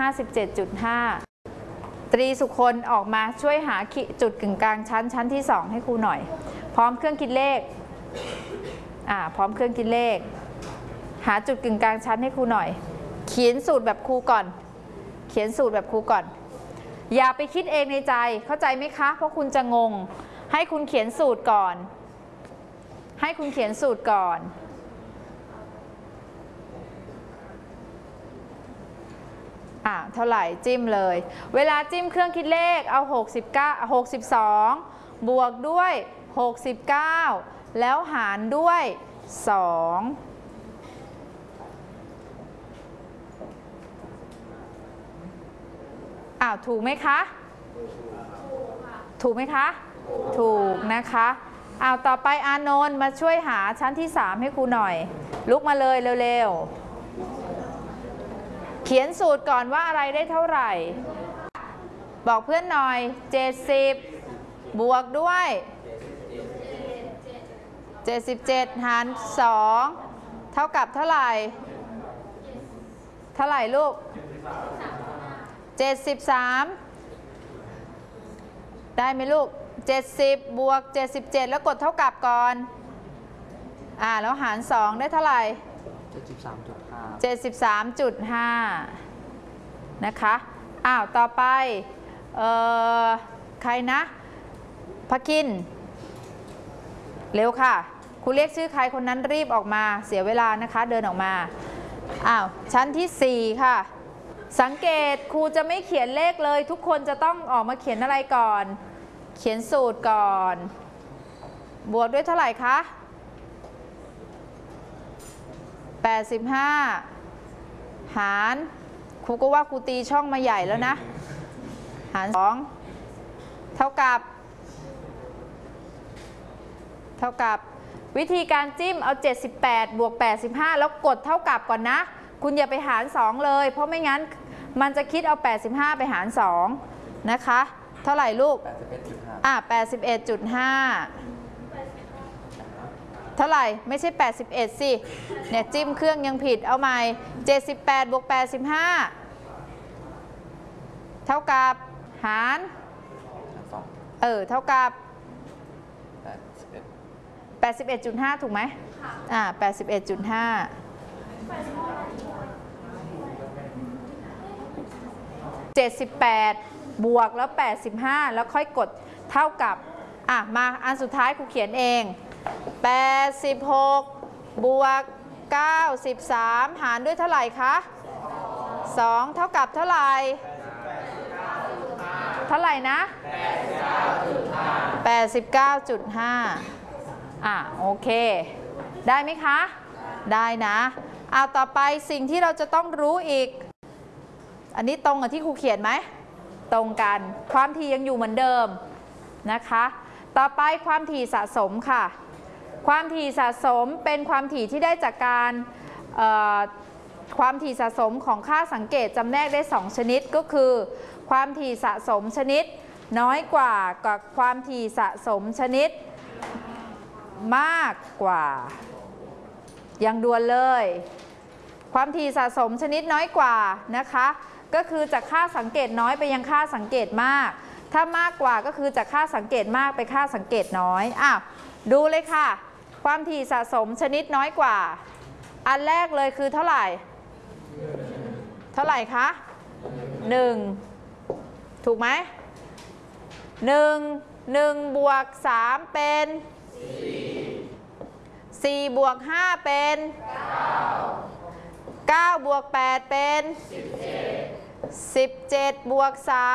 57.5 ตรีสุคนออกมาช่วยหาจุดกึ่งกลางชั้นที่2ให้ครูหน่อยพร้อมเครื่องคิดเลขพร้อมเครื่องคิดเลขหาจุดกึ่งกลางชั้นให้ครูหน่อยเขียนสูตรแบบครูก่อนอย่าไปคิดเองในใจเข้าใจไหมคะเพราะคุณจะงงให้คุณเขียนสูตรก่อนเท่าไหร่จิ้มเลยเวลาจิ้มเครื่องคิดเลขเอา62บวกด้วย69แล้วหารด้วย2ถูกไหมคะถูกนะคะต่อไปอานนท์มาช่วยหาชั้นที่3ให้ครูหน่อยลุกมาเลยเร็วๆเขียนสูตรก่อนว่าอะไรได้เท่าไหร่บอกเพื่อนหน่อย70บวกด้วย77หาร2เท่ากับเท่าไหร่ลูก73ได้ไหมลูก70บวก77แล้วกดเท่ากับก่อนแล้วหาร2ได้เท่าไหร่73.5นะคะต่อไปใครนะพคินเร็วค่ะครูเรียกชื่อใครคนนั้นรีบออกมาเสียเวลานะคะเดินออกมาชั้นที่4ค่ะสังเกตครูจะไม่เขียนเลขเลยทุกคนจะต้องออกมาเขียนอะไรก่อนเขียนสูตรก่อนบวกด้วยเท่าไหร่คะ85หารครูก็ว่าครูตีช่องมาใหญ่แล้วนะหาร2เท่ากับวิธีการจิ้มเอา78บวก85แล้วกดเท่ากับก่อนนะคุณอย่าไปหาร2เลยเพราะไม่งั้นมันจะคิดเอา85ไปหาร2นะคะเท่าไหร่ลูก81.5เท่าไหร่ไม่ใช่81สิเนี่ยจิ้มเครื่องยังผิดเอาใหม่78บวก85เท่ากับหารเท่ากับ81.5ถูกไหม81.5บวกแล้ว85แล้วค่อยกดเท่ากับมาอันสุดท้ายครูเขียนเอง86บวก93หารด้วยเท่าไหร่คะ2เท่ากับเท่าไหร่นะ89.5โอเคได้ไหมคะได้นะต่อไปสิ่งที่เราจะต้องรู้อีกอันนี้ตรงกับที่ครูเขียนไหมตรงกันความถี่ยังอยู่เหมือนเดิมนะคะต่อไปความถี่สะสมค่ะความถี่สะสมเป็นความถี่ที่ได้จากการความถี่สะสมของค่าสังเกตจำแนกได้2ชนิดก็คือความถี่สะสมชนิดน้อยกว่ากับความถี่สะสมชนิดมากกว่าอย่างด่วนเลยความถี่สะสมชนิดน้อยกว่านะคะก็คือจากค่าสังเกตน้อยไปยังค่าสังเกตมากถ้ามากกว่าก็คือจากค่าสังเกตมากไปค่าสังเกตน้อยดูเลยค่ะความถี่สะสมชนิดน้อยกว่าอันแรกเลยคือเท่าไหร่คะ1ถูกไหม1บวก3เป็น4บวก5เป็น9บวก8เป็น17บวก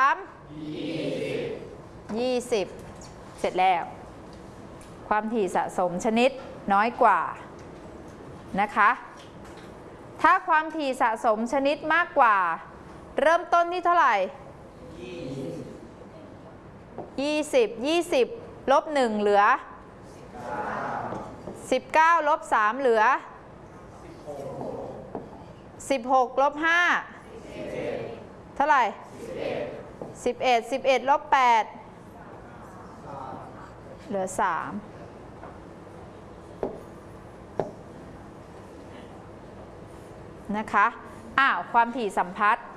3 20เสร็จแล้วความถี่สะสมชนิดน้อยกว่านะคะถ้าความถี่สะสมชนิดมากกว่าเริ่มต้นที่เท่าไหร่20ลบ1เหลือ19ลบ3เหลือ16ลบ5เท่าไหร่11ลบ8เหลือ3นะคะความถี่สัมพัทธ์